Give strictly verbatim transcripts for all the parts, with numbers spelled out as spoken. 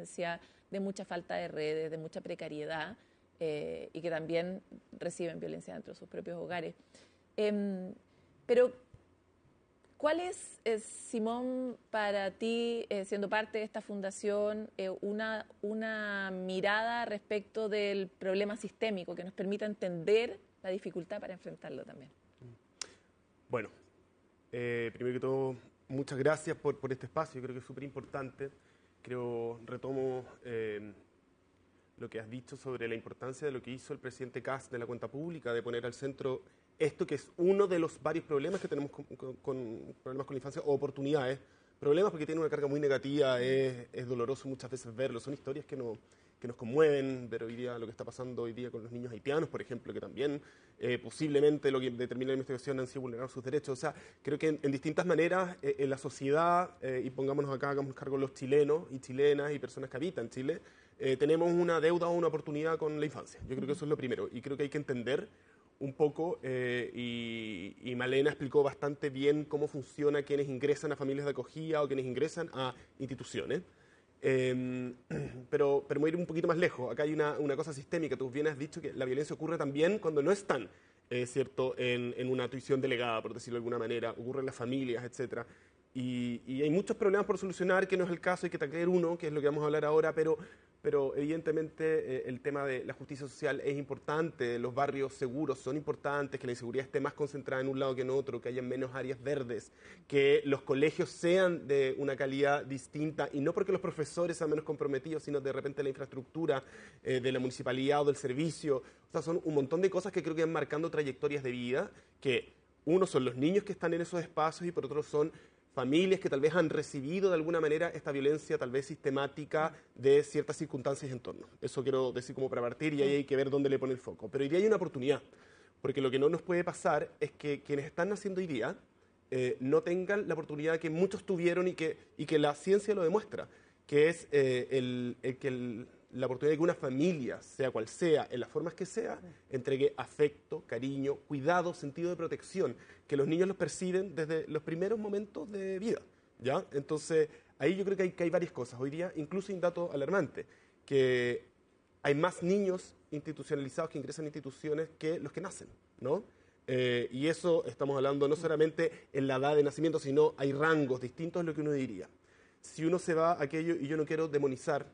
violencia, de mucha falta de redes, de mucha precariedad, eh, y que también reciben violencia dentro de sus propios hogares. Eh, pero, ¿cuál es, eh, Simón, para ti, eh, siendo parte de esta fundación, eh, una, una mirada respecto del problema sistémico que nos permita entender la dificultad para enfrentarlo también? Bueno, eh, primero que todo, muchas gracias por, por este espacio, creo que es súper importante. Creo, retomo eh, lo que has dicho sobre la importancia de lo que hizo el presidente Kast de la cuenta pública, de poner al centro esto que es uno de los varios problemas que tenemos con, con, con problemas con la infancia, o oportunidades. Problemas porque tiene una carga muy negativa, es, es doloroso muchas veces verlo, son historias que, no, que nos conmueven, ver hoy día lo que está pasando hoy día con los niños haitianos, por ejemplo, que también eh, posiblemente lo que determina la investigación han sido vulnerar sus derechos. O sea, creo que en, en distintas maneras eh, en la sociedad, eh, y pongámonos acá, hagamos cargo los chilenos y chilenas y personas que habitan Chile, eh, tenemos una deuda o una oportunidad con la infancia. Yo creo que eso es lo primero, y creo que hay que entender un poco, eh, y, y Malena explicó bastante bien cómo funciona quienes ingresan a familias de acogida o quienes ingresan a instituciones. Eh, pero, pero voy a ir un poquito más lejos. Acá hay una, una cosa sistémica. Tú bien has dicho que la violencia ocurre también cuando no están, eh, ¿cierto?, en, en una tuición delegada, por decirlo de alguna manera. Ocurre en las familias, etcétera. Y, y hay muchos problemas por solucionar, que no es el caso, hay que taclear uno, que es lo que vamos a hablar ahora, pero, pero evidentemente eh, el tema de la justicia social es importante, los barrios seguros son importantes, que la inseguridad esté más concentrada en un lado que en otro, que haya menos áreas verdes, que los colegios sean de una calidad distinta, y no porque los profesores sean menos comprometidos, sino de repente la infraestructura eh, de la municipalidad o del servicio. O sea, son un montón de cosas que creo que van marcando trayectorias de vida, que uno son los niños que están en esos espacios y por otro son familias que tal vez han recibido de alguna manera esta violencia tal vez sistemática de ciertas circunstancias en torno. Eso quiero decir como para partir, y ahí hay que ver dónde le pone el foco. Pero hoy día hay una oportunidad, porque lo que no nos puede pasar es que quienes están naciendo hoy día eh, no tengan la oportunidad que muchos tuvieron y que, y que la ciencia lo demuestra, que es eh, el, el que el, la oportunidad de que una familia, sea cual sea, en las formas que sea, entregue afecto, cariño, cuidado, sentido de protección, que los niños los perciben desde los primeros momentos de vida, ¿ya? Entonces, ahí yo creo que hay, que hay varias cosas. Hoy día, incluso hay un dato alarmante, que hay más niños institucionalizados que ingresan a instituciones que los que nacen, ¿no? Eh, y eso estamos hablando no solamente en la edad de nacimiento, sino hay rangos distintos de lo que uno diría. Si uno se va a aquello, y yo no quiero demonizar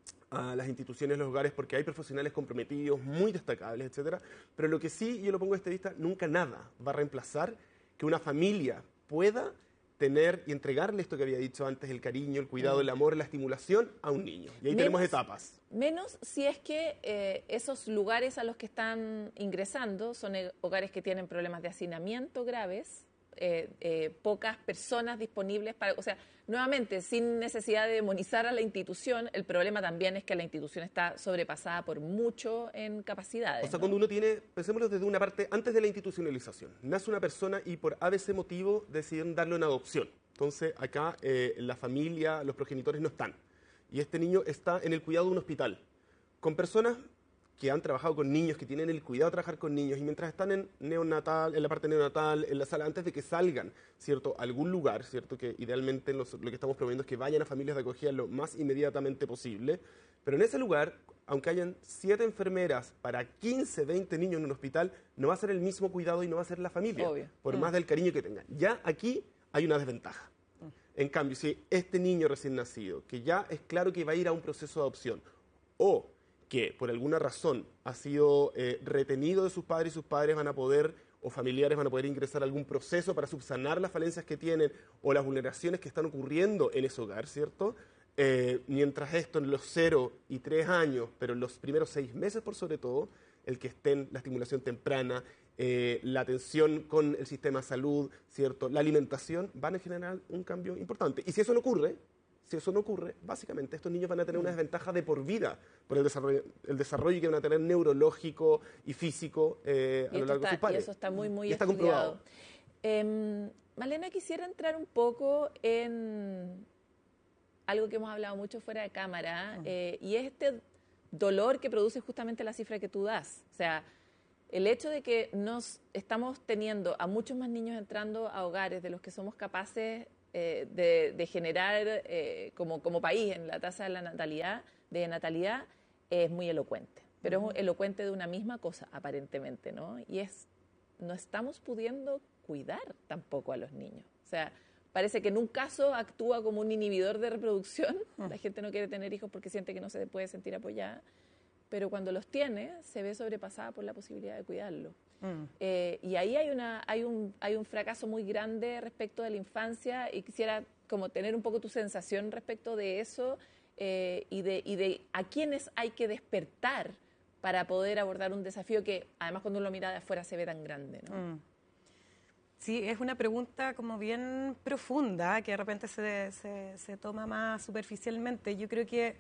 a las instituciones, los hogares, porque hay profesionales comprometidos, muy destacables, etcétera. Pero lo que sí, yo lo pongo desde esta vista, nunca nada va a reemplazar que una familia pueda tener y entregarle esto que había dicho antes, el cariño, el cuidado, el amor, la estimulación a un niño. Y ahí menos, tenemos etapas. Menos si es que eh, esos lugares a los que están ingresando son hogares que tienen problemas de hacinamiento graves, Eh, eh, pocas personas disponibles para, o sea, nuevamente, sin necesidad de demonizar a la institución, el problema también es que la institución está sobrepasada por mucho en capacidades. O sea, ¿no? cuando uno tiene, pensémoslo desde una parte, antes de la institucionalización, nace una persona y por A B C motivo deciden darle una adopción. Entonces, acá eh, la familia, los progenitores no están. Y este niño está en el cuidado de un hospital, con personas que han trabajado con niños, que tienen el cuidado de trabajar con niños, y mientras están en neonatal, en la parte neonatal, en la sala, antes de que salgan, ¿cierto?, a algún lugar, ¿cierto?, que idealmente los, lo que estamos promoviendo es que vayan a familias de acogida lo más inmediatamente posible, pero en ese lugar, aunque hayan siete enfermeras para quince, veinte niños en un hospital, no va a ser el mismo cuidado y no va a ser la familia, Obvio. por mm. más del cariño que tengan. Ya aquí hay una desventaja. Mm. En cambio, si este niño recién nacido, que ya es claro que va a ir a un proceso de adopción, o que por alguna razón ha sido eh, retenido de sus padres y sus padres van a poder, o familiares van a poder ingresar a algún proceso para subsanar las falencias que tienen o las vulneraciones que están ocurriendo en ese hogar, ¿cierto? Eh, mientras esto en los cero y tres años, pero en los primeros seis meses por sobre todo, el que estén la estimulación temprana, eh, la atención con el sistema de salud, ¿cierto?, la alimentación, van a generar un cambio importante. Y si eso no ocurre, Si eso no ocurre, básicamente estos niños van a tener una desventaja de por vida por el desarrollo, el desarrollo que van a tener neurológico y físico eh, a lo largo está, de sus padres. Y eso está muy, muy y está estudiado. comprobado. Eh, Malena, quisiera entrar un poco en algo que hemos hablado mucho fuera de cámara, uh-huh. eh, y es este dolor que produce justamente la cifra que tú das. O sea, el hecho de que nos estamos teniendo a muchos más niños entrando a hogares de los que somos capaces eh, de, de generar eh, como, como país en la tasa de la natalidad, de natalidad es muy elocuente, pero uh-huh. es elocuente de una misma cosa aparentemente, ¿no? Y es, no estamos pudiendo cuidar tampoco a los niños. O sea, parece que en un caso actúa como un inhibidor de reproducción, uh-huh. la gente no quiere tener hijos porque siente que no se puede sentir apoyada, pero cuando los tiene se ve sobrepasada por la posibilidad de cuidarlo. Mm. Eh, y ahí hay, una, hay, un, hay un fracaso muy grande respecto de la infancia y quisiera como tener un poco tu sensación respecto de eso eh, y, de, y de a quiénes hay que despertar para poder abordar un desafío que además cuando uno lo mira de afuera se ve tan grande, ¿no? Mm. Sí, es una pregunta como bien profunda que de repente se, se, se toma más superficialmente. Yo creo que,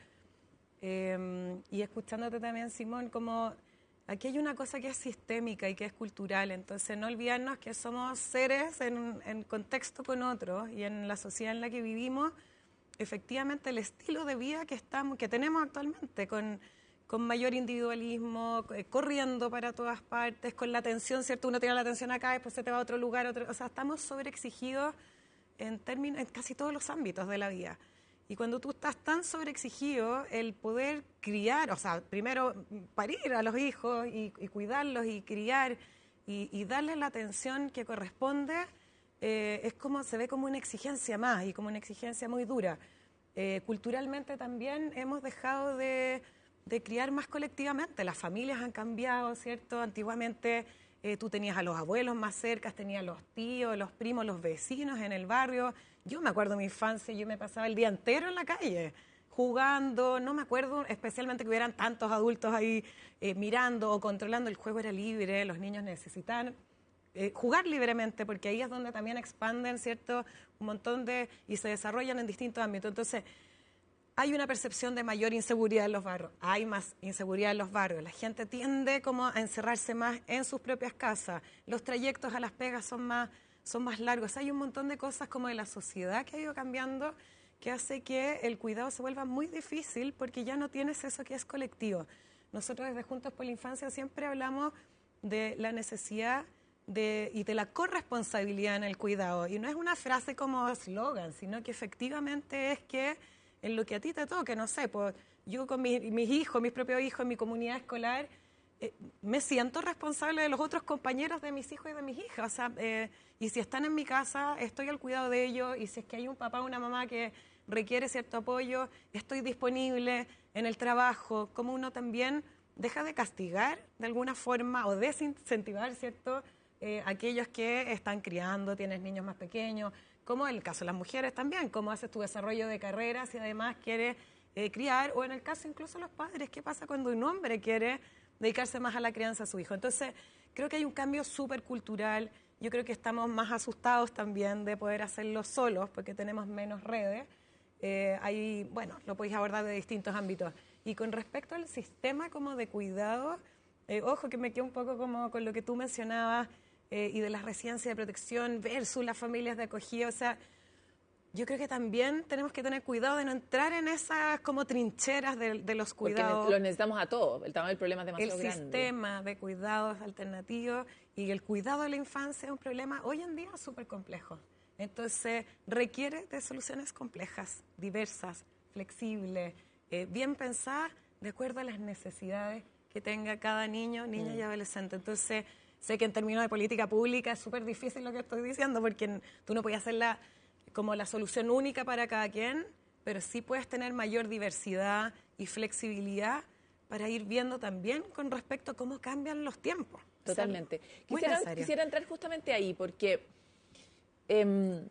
eh, y escuchándote también, Simón, como... Aquí hay una cosa que es sistémica y que es cultural, entonces no olvidarnos que somos seres en, en contexto con otros y en la sociedad en la que vivimos, efectivamente el estilo de vida que, estamos, que tenemos actualmente, con, con mayor individualismo, eh, corriendo para todas partes, con la atención, ¿cierto? Uno tiene la atención acá, después se te va a otro lugar, otro, o sea, estamos sobreexigidos en, términos, en casi todos los ámbitos de la vida. Y cuando tú estás tan sobreexigido, el poder criar, o sea, primero parir a los hijos y, y cuidarlos y criar y, y darles la atención que corresponde, eh, es como, se ve como una exigencia más y como una exigencia muy dura. Eh, culturalmente también hemos dejado de, de criar más colectivamente. Las familias han cambiado, ¿cierto? Antiguamente eh, tú tenías a los abuelos más cerca, tenías a los tíos, los primos, los vecinos en el barrio. Yo me acuerdo de mi infancia, yo me pasaba el día entero en la calle, jugando, no me acuerdo especialmente que hubieran tantos adultos ahí eh, mirando o controlando, el juego era libre, los niños necesitaban eh, jugar libremente, porque ahí es donde también expanden, ¿cierto?, un montón de, y se desarrollan en distintos ámbitos. Entonces, hay una percepción de mayor inseguridad en los barrios, hay más inseguridad en los barrios, la gente tiende como a encerrarse más en sus propias casas, los trayectos a las pegas son más... son más largos. Hay un montón de cosas como de la sociedad que ha ido cambiando que hace que el cuidado se vuelva muy difícil porque ya no tienes eso que es colectivo. Nosotros desde Juntos por la Infancia siempre hablamos de la necesidad de, y de la corresponsabilidad en el cuidado. Y no es una frase como eslogan, sino que efectivamente es que en lo que a ti te toque, no sé, pues yo con mis, mis hijos, mis propios hijos, en mi comunidad escolar, Eh, me siento responsable de los otros compañeros de mis hijos y de mis hijas, o sea, eh, y si están en mi casa, estoy al cuidado de ellos, y si es que hay un papá o una mamá que requiere cierto apoyo, estoy disponible en el trabajo, como uno también deja de castigar de alguna forma o desincentivar, ¿cierto?, eh, aquellos que están criando, tienes niños más pequeños, como en el caso de las mujeres también, cómo haces tu desarrollo de carreras y además quieres eh, criar, o en el caso incluso de los padres, ¿qué pasa cuando un hombre quiere dedicarse más a la crianza a su hijo? Entonces, creo que hay un cambio súper cultural. Yo creo que estamos más asustados también de poder hacerlo solos porque tenemos menos redes. Eh, ahí, bueno, lo podéis abordar de distintos ámbitos. Y con respecto al sistema como de cuidado, eh, ojo que me quedo un poco como con lo que tú mencionabas eh, y de las residencias de protección versus las familias de acogida. O sea, yo creo que también tenemos que tener cuidado de no entrar en esas como trincheras de, de los cuidados. Porque los necesitamos a todos, el tamaño del problema es demasiado grande. El sistema de cuidados alternativos y el cuidado de la infancia es un problema hoy en día súper complejo. Entonces requiere de soluciones complejas, diversas, flexibles, eh, bien pensadas de acuerdo a las necesidades que tenga cada niño, niña mm. y adolescente. Entonces sé que en términos de política pública es súper difícil lo que estoy diciendo porque tú no puedes hacerla como la solución única para cada quien, pero sí puedes tener mayor diversidad y flexibilidad para ir viendo también con respecto a cómo cambian los tiempos. Totalmente. O sea, quisiera, quisiera entrar justamente ahí porque eh,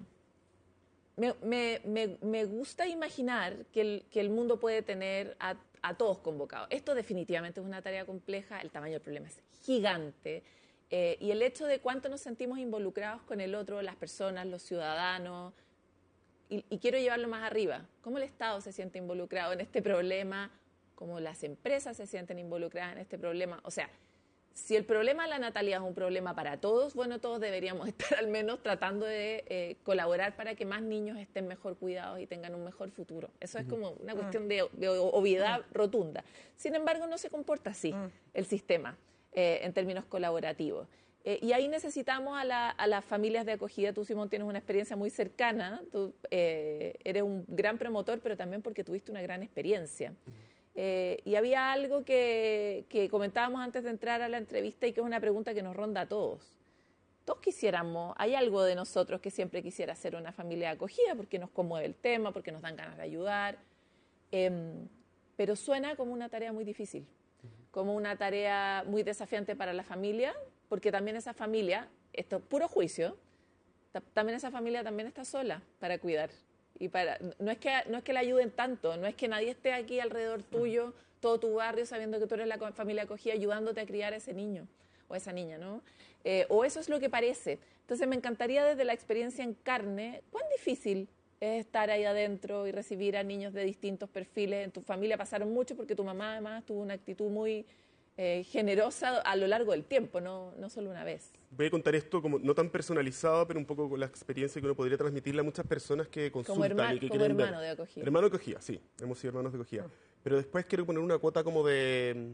me, me, me, me gusta imaginar que el, que el mundo puede tener a, a todos convocados. Esto definitivamente es una tarea compleja, el tamaño del problema es gigante. Eh, y el hecho de cuánto nos sentimos involucrados con el otro, las personas, los ciudadanos, y, y quiero llevarlo más arriba, cómo el Estado se siente involucrado en este problema, cómo las empresas se sienten involucradas en este problema. O sea, si el problema de la natalidad es un problema para todos, bueno, todos deberíamos estar al menos tratando de eh, colaborar para que más niños estén mejor cuidados y tengan un mejor futuro. Eso es como una cuestión de, de obviedad rotunda. Sin embargo, no se comporta así el sistema. Eh, en términos colaborativos. Eh, y ahí necesitamos a, la, a las familias de acogida. Tú, Simón, tienes una experiencia muy cercana, tú eh, eres un gran promotor, pero también porque tuviste una gran experiencia. Eh, y había algo que, que comentábamos antes de entrar a la entrevista y que es una pregunta que nos ronda a todos. Todos quisiéramos, hay algo de nosotros que siempre quisiera ser una familia de acogida porque nos conmueve el tema, porque nos dan ganas de ayudar, eh, pero suena como una tarea muy difícil, como una tarea muy desafiante para la familia, porque también esa familia, esto es puro juicio, también esa familia también está sola para cuidar. Y para, no, es que, no es que la ayuden tanto, no es que nadie esté aquí alrededor tuyo, todo tu barrio, sabiendo que tú eres la familia acogida, ayudándote a criar a ese niño o a esa niña, ¿no? Eh, o eso es lo que parece. Entonces me encantaría desde la experiencia en carne, ¿cuán difícil es estar ahí adentro y recibir a niños de distintos perfiles? En tu familia pasaron mucho porque tu mamá además tuvo una actitud muy eh, generosa a lo largo del tiempo, no, no solo una vez. Voy a contar esto como no tan personalizado, pero un poco con la experiencia que uno podría transmitirle a muchas personas que consultan como herma, y que como quieren hermano ver. de acogida. Hermano de acogida, sí, hemos sido hermanos de acogida. Oh. Pero después quiero poner una cuota como de,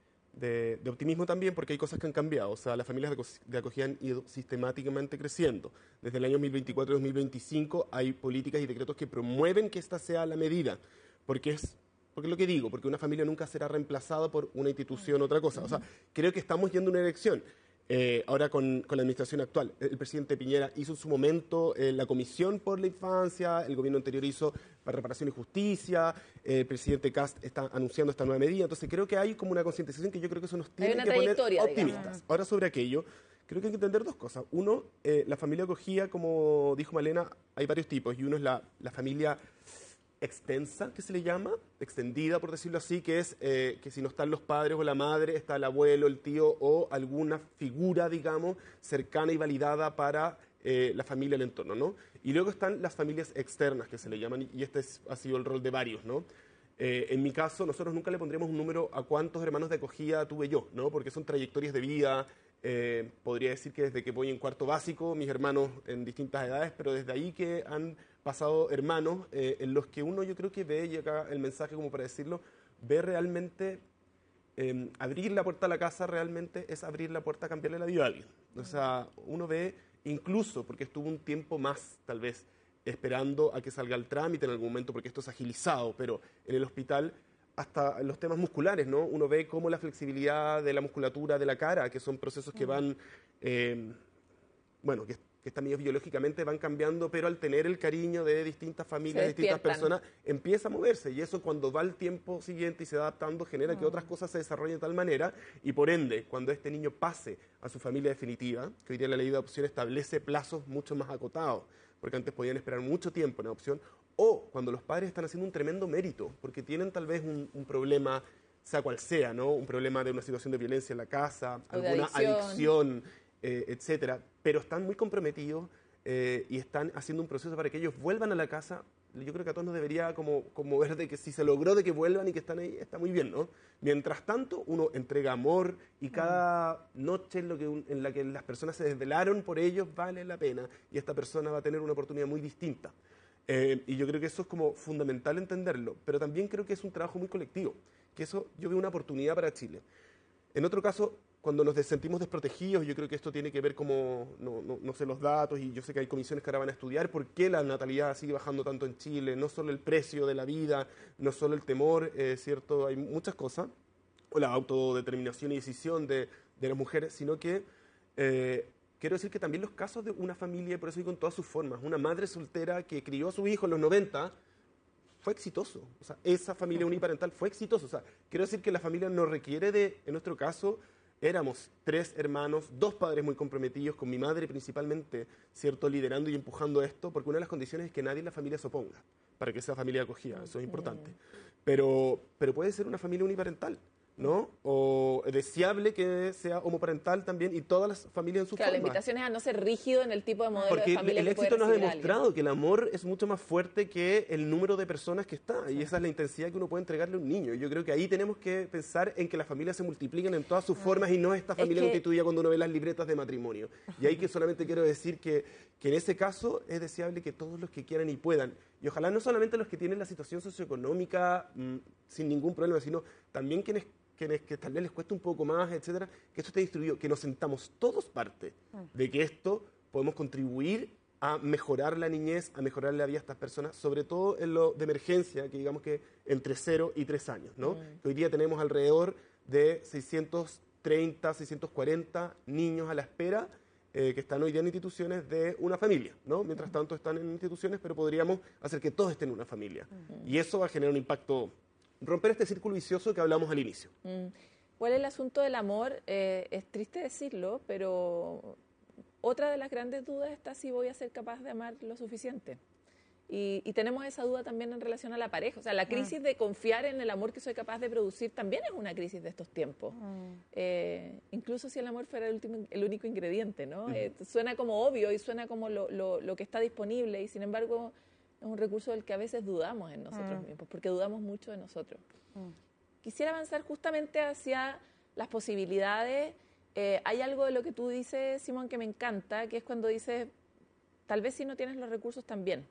de, de optimismo también, porque hay cosas que han cambiado. O sea, las familias de acogida han ido sistemáticamente creciendo. Desde el año dos mil veinticuatro a dos mil veinticinco hay políticas y decretos que promueven que esta sea la medida, porque es... Porque es lo que digo, porque una familia nunca será reemplazada por una institución o otra cosa. O sea, creo que estamos yendo a una elección. Eh, ahora con, con la administración actual. El, el presidente Piñera hizo en su momento eh, la Comisión por la Infancia, el gobierno anterior hizo para Reparación y Justicia, eh, el presidente Kast está anunciando esta nueva medida. Entonces creo que hay como una concientización que yo creo que eso nos tiene que poner optimistas. Digamos. Ahora sobre aquello, creo que hay que entender dos cosas. Uno, eh, la familia acogida, como dijo Malena, hay varios tipos. Y uno es la, la familia extensa, que se le llama, extendida, por decirlo así, que es eh, que si no están los padres o la madre, está el abuelo, el tío o alguna figura, digamos, cercana y validada para eh, la familia, el entorno, ¿no? Y luego están las familias externas, que se le llaman, y este es, ha sido el rol de varios, ¿no? Eh, en mi caso, nosotros nunca le pondríamos un número a cuántos hermanos de acogida tuve yo, ¿no? Porque son trayectorias de vida. Eh, podría decir que desde que voy en cuarto básico, mis hermanos en distintas edades, pero desde ahí que han pasado hermanos eh, en los que uno yo creo que ve, y acá el mensaje como para decirlo, ve realmente, eh, abrir la puerta a la casa realmente es abrir la puerta a cambiarle la vida a alguien. O sea, uno ve incluso, porque estuvo un tiempo más tal vez esperando a que salga el trámite en algún momento, porque esto es agilizado, pero en el hospital hasta los temas musculares, ¿no? Uno ve cómo la flexibilidad de la musculatura de la cara, que son procesos que van, eh, bueno, que, que están medios biológicamente van cambiando, pero al tener el cariño de distintas familias, de distintas personas, empieza a moverse. Y eso cuando va el tiempo siguiente y se va adaptando, genera que otras cosas se desarrollen de tal manera, y por ende, cuando este niño pase a su familia definitiva, que hoy día la ley de adopción establece plazos mucho más acotados, porque antes podían esperar mucho tiempo en adopción, o cuando los padres están haciendo un tremendo mérito, porque tienen tal vez un, un problema, sea cual sea, ¿no? Un problema de una situación de violencia en la casa, o alguna adicción, adicción eh, etcétera, pero están muy comprometidos eh, y están haciendo un proceso para que ellos vuelvan a la casa. Yo creo que a todos nos debería como, como ver de que si se logró de que vuelvan y que están ahí, está muy bien, ¿no? Mientras tanto, uno entrega amor y cada noche en, lo que, en la que las personas se desvelaron por ellos vale la pena, y esta persona va a tener una oportunidad muy distinta. Eh, y yo creo que eso es como fundamental entenderlo, pero también creo que es un trabajo muy colectivo, que eso yo veo una oportunidad para Chile. En otro caso, cuando nos sentimos desprotegidos, yo creo que esto tiene que ver como, no, no, no sé los datos, y yo sé que hay comisiones que ahora van a estudiar por qué la natalidad sigue bajando tanto en Chile, no solo el precio de la vida, no solo el temor, eh, ¿cierto? Hay muchas cosas, o la autodeterminación y decisión de, de las mujeres, sino que eh, quiero decir que también los casos de una familia, por eso digo en todas sus formas, una madre soltera que crió a su hijo en los noventa, fue exitoso. O sea, esa familia uniparental fue exitosa. O sea, quiero decir que la familia no requiere de, en nuestro caso, éramos tres hermanos, dos padres muy comprometidos, con mi madre principalmente, ¿cierto?, liderando y empujando esto, porque una de las condiciones es que nadie en la familia se oponga para que esa familia acogida, eso es importante. Pero, pero puede ser una familia uniparental, ¿no? O deseable que sea homoparental también, y todas las familias en su claro, forma. la invitación es a no ser rígido en el tipo de modelo Porque de familia el que éxito puede nos ha recibir demostrado alguien. que el amor es mucho más fuerte que el número de personas que está, y esa es la intensidad que uno puede entregarle a un niño. Yo creo que ahí tenemos que pensar en que las familias se multipliquen en todas sus formas, y no esta familia que... constituida cuando uno ve las libretas de matrimonio. Y ahí que solamente quiero decir que, que en ese caso es deseable que todos los que quieran y puedan, y ojalá no solamente los que tienen la situación socioeconómica mmm, sin ningún problema, sino también quienes quienes que tal vez les cueste un poco más, etcétera, que esto esté distribuido, que nos sentamos todos parte de que esto podemos contribuir a mejorar la niñez, a mejorar la vida de estas personas, sobre todo en lo de emergencia, que digamos que entre cero y tres años, ¿no? Mm. Que hoy día tenemos alrededor de seiscientos treinta, seiscientos cuarenta niños a la espera eh, que están hoy día en instituciones de una familia, ¿no? Mientras tanto están en instituciones, pero podríamos hacer que todos estén en una familia. Mm. Y eso va a generar un impacto, romper este círculo vicioso que hablamos al inicio. Mm. ¿Cuál es el asunto del amor? Eh, es triste decirlo, pero otra de las grandes dudas está si voy a ser capaz de amar lo suficiente. Y, y tenemos esa duda también en relación a la pareja. O sea, la crisis de confiar en el amor que soy capaz de producir también es una crisis de estos tiempos. Mm. Eh, incluso si el amor fuera el, último, el único ingrediente, ¿no? Mm. Eh, suena como obvio y suena como lo, lo, lo que está disponible y sin embargo es un recurso del que a veces dudamos en nosotros mm. mismos, porque dudamos mucho de nosotros. Mm. Quisiera avanzar justamente hacia las posibilidades. Eh, hay algo de lo que tú dices, Simón, que me encanta, que es cuando dices, tal vez si no tienes los recursos también,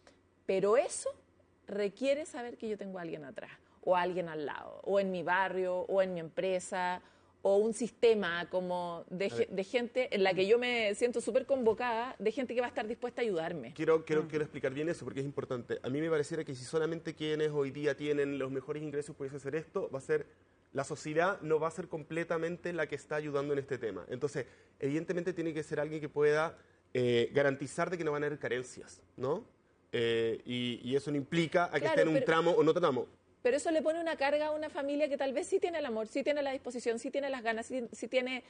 pero eso requiere saber que yo tengo a alguien atrás, o a alguien al lado, o en mi barrio, o en mi empresa, o un sistema como de, de gente en la que yo me siento súper convocada, de gente que va a estar dispuesta a ayudarme. Quiero, quiero, mm. quiero explicar bien eso, porque es importante. A mí me pareciera que si solamente quienes hoy día tienen los mejores ingresos pudiesen hacer esto, va a ser... La sociedad no va a ser completamente la que está ayudando en este tema. Entonces, evidentemente tiene que ser alguien que pueda eh, garantizar de que no van a haber carencias, ¿no? Eh, y, y eso no implica a que claro, esté en un pero, tramo o no tramo. Pero eso le pone una carga a una familia que tal vez sí tiene el amor, sí tiene la disposición, sí tiene las ganas, sí, sí tiene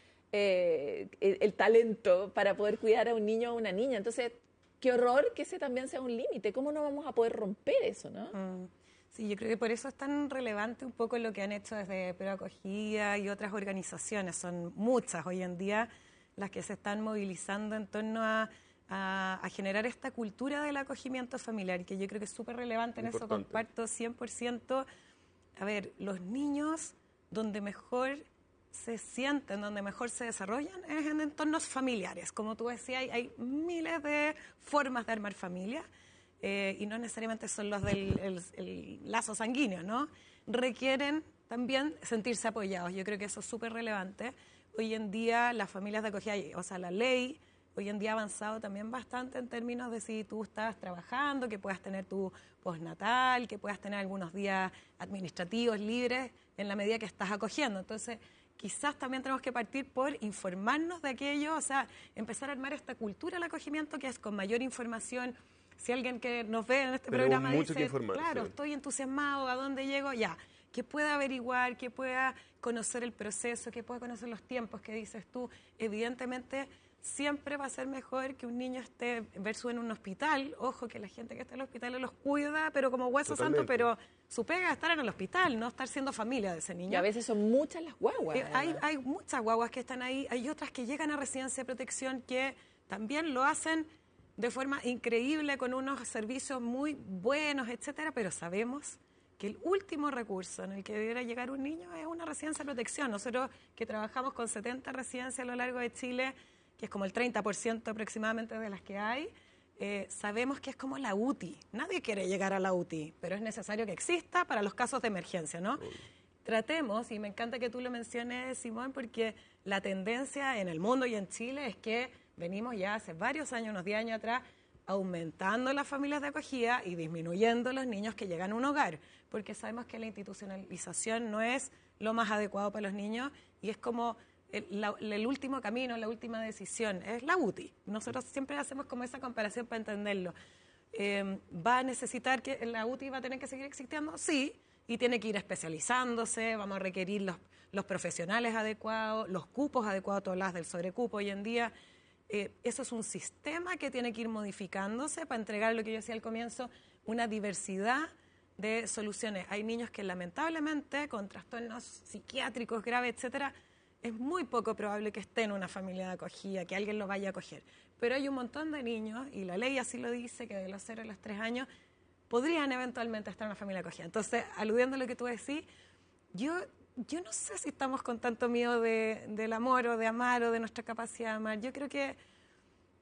eh, el, el talento para poder cuidar a un niño o a una niña. Entonces, qué horror que ese también sea un límite. ¿Cómo no vamos a poder romper eso, no? Mm. Sí, yo creo que por eso es tan relevante un poco lo que han hecho desde Proacogida y otras organizaciones. Son muchas hoy en día las que se están movilizando en torno a, a, a generar esta cultura del acogimiento familiar, que yo creo que es súper relevante. En eso comparto cien por ciento. A ver, los niños donde mejor se sienten, donde mejor se desarrollan es en entornos familiares. Como tú decías, hay, hay miles de formas de armar familia. Eh, y no necesariamente son los del el, el lazo sanguíneo, ¿no? Requieren también sentirse apoyados. Yo creo que eso es súper relevante. Hoy en día las familias de acogida, o sea, la ley, hoy en día ha avanzado también bastante en términos de si tú estás trabajando, que puedas tener tu postnatal, que puedas tener algunos días administrativos libres en la medida que estás acogiendo. Entonces, quizás también tenemos que partir por informarnos de aquello, o sea, empezar a armar esta cultura del acogimiento que es con mayor información. Si alguien que nos ve en este Tenemos programa mucho dice, que informar, claro, sí. estoy entusiasmado, ¿a dónde llego? Ya, que pueda averiguar, que pueda conocer el proceso, que pueda conocer los tiempos que dices tú. Evidentemente, siempre va a ser mejor que un niño esté versus en un hospital. Ojo, que la gente que está en el hospital los cuida, pero como hueso Totalmente. santo, pero su pega es estar en el hospital, no estar siendo familia de ese niño. Y a veces son muchas las guaguas. Eh, hay, hay muchas guaguas que están ahí, hay otras que llegan a residencia de protección que también lo hacen de forma increíble, con unos servicios muy buenos, etcétera, pero sabemos que el último recurso en el que debiera llegar un niño es una residencia de protección. Nosotros que trabajamos con setenta residencias a lo largo de Chile, que es como el treinta por ciento aproximadamente de las que hay, eh, sabemos que es como la U T I. Nadie quiere llegar a la U T I, pero es necesario que exista para los casos de emergencia, ¿no? Tratemos, y me encanta que tú lo menciones, Simón, porque la tendencia en el mundo y en Chile es que venimos ya hace varios años, unos diez años atrás, aumentando las familias de acogida y disminuyendo los niños que llegan a un hogar, porque sabemos que la institucionalización no es lo más adecuado para los niños y es como el, la, el último camino, la última decisión, es la U T I. Nosotros siempre hacemos como esa comparación para entenderlo. Eh, ¿Va a necesitar que la U T I va a tener que seguir existiendo? Sí, y tiene que ir especializándose, vamos a requerir los, los profesionales adecuados, los cupos adecuados, tú hablas del sobrecupo hoy en día. Eh, eso es un sistema que tiene que ir modificándose para entregar lo que yo decía al comienzo, una diversidad de soluciones. Hay niños que lamentablemente con trastornos psiquiátricos graves, etcétera, es muy poco probable que esté en una familia de acogida, que alguien lo vaya a acoger. Pero hay un montón de niños, y la ley así lo dice, que de los cero a los tres años podrían eventualmente estar en una familia de acogida. Entonces, aludiendo a lo que tú decís, yo... Yo no sé si estamos con tanto miedo de, del amor o de amar o de nuestra capacidad de amar. Yo creo que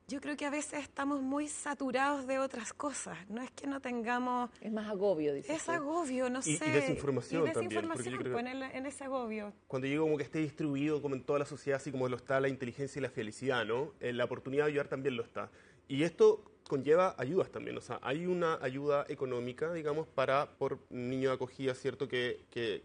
yo creo que a veces estamos muy saturados de otras cosas. No es que no tengamos... Es más agobio, dices Es tú. agobio, no Y- y sé. desinformación Y también, porque desinformación, yo creo que- pues, en, el- en ese agobio. Cuando digo como que esté distribuido como en toda la sociedad, así como lo está la inteligencia y la felicidad, ¿no? Eh, la oportunidad de ayudar también lo está. Y esto conlleva ayudas también, o sea, hay una ayuda económica, digamos, para por niño de acogida, ¿cierto? Que, que,